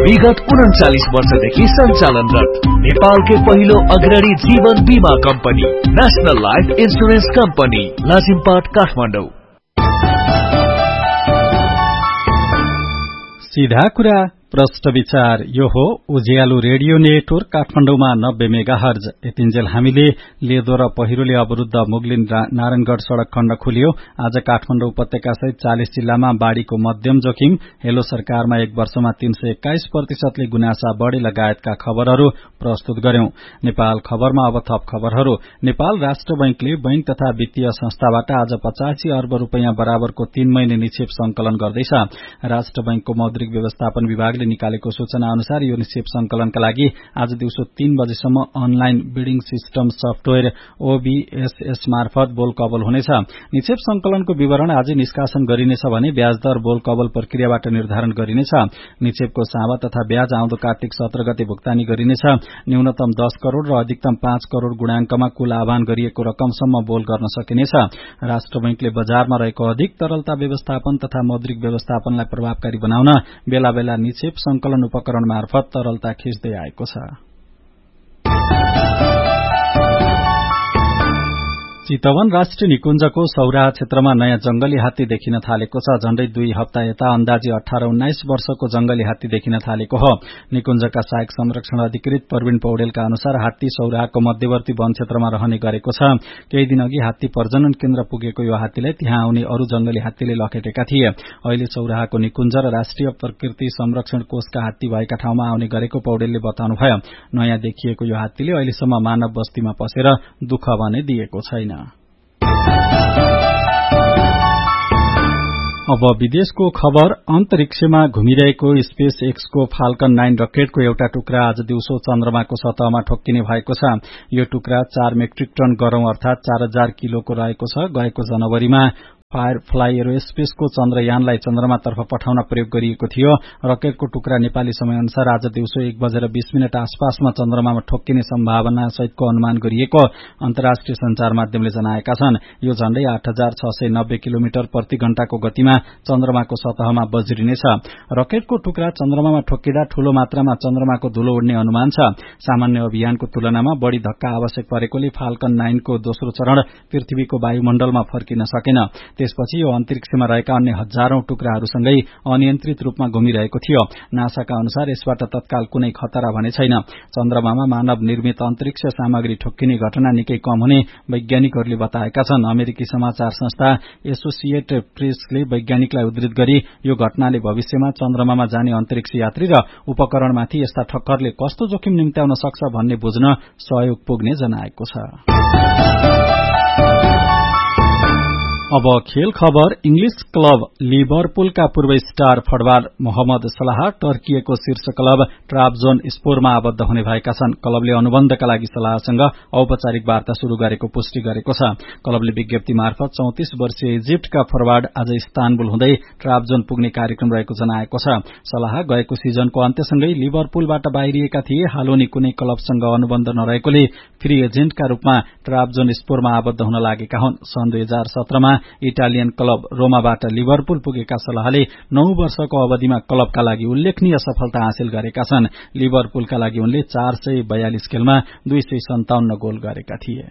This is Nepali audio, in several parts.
विगत 39 वर्षदेखि सञ्चालनरत नेपालकै पहिलो अग्रणी जीवन बीमा company national life insurance company Lazimpat Kathmandu. सीधा कुरा प्रष्ट विचार। यो हो उज्यालो रेडियो नेटवर्क काठमाडौँमा 90 मेगाहर्ज। यतिन्जेल हामीले लेदो र पहिरोले अवरुद्ध मुगलिन नारायणगढ़ सड़क खण्ड खुलियो। आज काठमाडौँ उपत्यका सहित 40 जिल्लामा बाढ़ीको मध्यम जोखिम। हेलो सरकारमा 1 वर्षमा 321% ले गुनासा बढ़े लगायतका खबरहरू प्रस्तुत गर्यौं। नेपाल खबरमा अब थप खबरहरू। नेपाल राष्ट्र बैंकले बैंक तथा वित्तीय संस्थाबाट आज 85 अर्ब रुपैयाँ बराबरको 3 महिने निक्षेप संकलन गर्दैछ। राष्ट्र बैंकको मौद्रिक व्यवस्थापन विभाग निकालेको सूचना अनुसार यो निक्षेप संकलनका लागि आज दिउँसो 3 बजेसम्म online bidding system software OBSS मार्फत बोल कबल हुनेछ। निक्षेप संकलनको विवरण आज निष्कासन गरिनेछ भने ब्याज दर बोल कबल प्रक्रियाबाट निर्धारण गरिनेछ। निक्षेपको सावा तथा ब्याज आउँदो कार्तिक 17 गते भुक्तानी गरिनेछ। न्यूनतम 10 करोड़ र अधिकतम 5 करोड़ गुणांकमा कुल आह्वान गरिएको रकमसम्म बोल गर्न सकिनेछ। राष्ट्र बैंकले बजारमा रहेको अधिक तरलता व्यवस्थापन तथा मौद्रिक व्यवस्थापनलाई प्रभावकारी बनाउन बेला बेला निक्षेप संकलन उपकरण मार्फत तरलता खिच्दै आएको छ। चितवन राष्ट्रिय निकुञ्जको सौराहा क्षेत्रमा नयाँ जंगली हात्ती देखिन थालेको छ। झण्डै 2 हप्ता यता अन्दाजी 18-19 वर्षको जंगली हात्ती देखिन थालेको हो। निकुञ्जका सहायक संरक्षण अधिकृत प्रवीण पौडेलका अनुसार हात्ती सौराहाको मध्यवर्ती वन क्षेत्रमा रहने गरेको छ। केही दिन अघि हात्ती प्रजनन केन्द्र पुगेको यो हात्तीलाई त्यहाँ आउने अरू जंगली हात्तीले लखेटेका थिए। अहिले सौराहाको निकुञ्ज र राष्ट्रिय प्रकृति संरक्षण कोषका हात्ती भएका ठाउँमा आउने गरेको पौडेलले बताउनुभयो। नयाँ देखिएको यो हात्तीले अहिलेसम्म मानव बस्तीमा पसेर दुःख भने दिएको छैन। अब विदेशको खबर। अन्तरिक्षमा घुमिरहेको स्पेस एक्सको फाल्कन 9 रकेटको एउटा टुक्रा आज दिउँसो चन्द्रमाको सतहमा ठोक्किने भएको छ। यो टुक्रा 4 मेट्रिक टन गरौं अर्थात 4000 किलोको रहेको छ। गएको जनवरीमा फायरफ्लाई एरोस्पेसको चन्द्रयानलाई चन्द्रमातर्फ पठाउन प्रयोग गरिएको थियो। रकेटको टुक्रा नेपाली समय अनुसार आज दिउँसो 1:20 आसपासमा चन्द्रमामा ठोक्किने सम्भावना सहितको अनुमान गरिएको अन्तर्राष्ट्रिय संचार माध्यमले जनाएका छन्। यो झण्डै 8690 किलोमिटर प्रति घण्टाको गतिमा चन्द्रमाको सतहमा बज्रिनेछ। रकेटको टुक्रा चन्द्रमामा ठोक्किँदा ठूलो मात्रामा चन्द्रमाको धूलो उड्ने अनुमान छ। सामान्य अभियानको तुलनामा बढ़ी धक्का आवश्यक परेकोले फाल्कन 9 को दोस्रो चरण पृथ्वीको वायुमण्डलमा फर्किन सकेन। त्यसपछि यो अन्तरिक्षमा रहेका अन्य हजारौं टुक्राहरूसँगै अनियन्त्रित रूपमा घुमिरहेको थियो। नासाका अनुसार यसबाट तत्काल कुनै खतरा भने छैन। चन्द्रमामा मानव निर्मित अन्तरिक्ष सामग्री ठोक्किने घटना निकै कम हुने वैज्ञानिकहरूले बताएका छन्। अमेरिकी समाचार संस्था एसोसिएटेड प्रेसले वैज्ञानिकलाई उद्धृत गरी यो घटनाले भविष्यमा चन्द्रमामा जाने अन्तरिक्ष यात्री र उपकरणमाथि यस्ता ठक्करले कस्तो जोखिम निम्त्याउन सक्छ भन्ने बुझ्न सहयोग पुग्ने जनाएको छ। अब खेल खबर। इंग्लिश क्लब लिभरपुलका पूर्व स्टार फुटबल मोहम्मद सलाह टर्किएको शीर्ष क्लब ट्राब्जोन स्पोरमा आबद्ध हुने भएका छन्। क्लबले अनुबन्धका लागि सलाहसँग औपचारिक वार्ता शुरू गरेको पुष्टि गरेको छ। क्लबले विज्ञप्ति मार्फत 34 वर्षीय इजिप्टका फरवार्ड आज इस्तानबुल हुँदै ट्राब्जोन पुग्ने कार्यक्रम रहेको जनाएको छ। सलाह गएको सिजनको अन्त्यसँगै लिभरपुलबाट बाहिरिएका थिए। हाल उनी कुनै क्लबसँग अनुबन्ध नरहेकोले फ्री एजेन्टका रूपमा ट्राब्जोन स्पोरमा आबद्ध हुन लागेका हुन्। सन् 2017 मा इटालियन क्लब रोमाबाट लिभरपुल पुगेका सलाहले 9 वर्षको अवधिमा क्लबका लागि उल्लेखनीय सफलता हासिल गरेका छन्। लिभरपुलका लागि उनले 442 खेलमा 257 गोल गरेका थिए।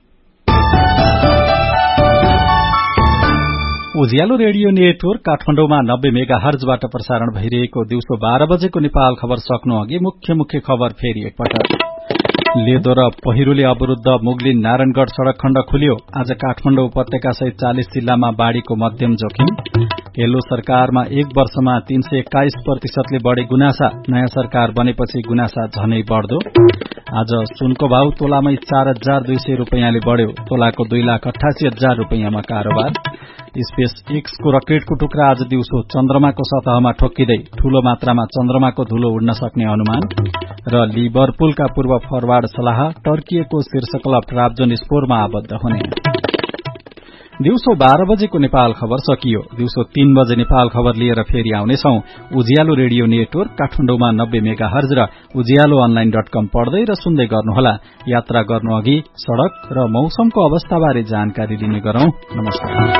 उज्यालो रेडियो नेटवर्क काठमाडौँमा 90 मेगाहर्जबाट प्रसारण भइरहेको दिउँसो 12 बजेको नेपाल खबर सक्नु अघि मुख्य खबर फेरि एकपटक। लेदो र पहिरोले अवरुद्ध मुगलिन नारायणगढ़ सड़क खण्ड खुलियो। आज काठमाडौँ उपत्यका सहित 40 जिल्लामा बाढ़ीको मध्यम जोखिम। हेलो सरकारमा 1 वर्षमा 321% ले बढ़े गुनासा। नयाँ सरकार बनेपछि गुनासा झनै बढ्दो। आज सुनको भाव तोलामै 4200 रुपैयाँले बढ़्यो। तोलाको 2,88,000 रुपैयाँमा कारोबार। स्पेस एक्सको रकेटको टुक्रा आज दिउँसो चन्द्रमाको सतहमा ठोक्किँदै ठूलो मात्रामा चन्द्रमाको धूलो उड्न सक्ने अनुमान। र लिभरपुलका पूर्व फरवार्ड सलाह टर्किएको शीर्ष क्लब ट्राब्जोन स्पोरमा आबद्ध हुने। दिउँसो 12 बजेको नेपाल खबर सकियो। दिउँसो 3 बजे नेपाल खबर लिएर फेरि आउनेछौं। उज्यालो रेडियो नेटवर्क काठमाडौँमा 90 मेगाहर्ज र उज्यालोonline.com पढ्दै र सुन्दै गर्नुहोला। यात्रा गर्नु अघि सड़क र मौसमको अवस्थाबारे जानकारी लिने गरौं। नमस्कार।